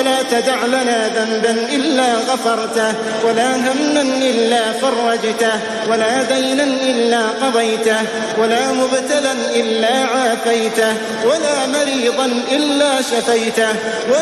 ولا تدع لنا ذنبا إلا غفرته، ولا هما إلا فرجته، ولا دينا إلا قضيته، ولا مبتلا إلا عافيته، ولا مريضا إلا شفيته.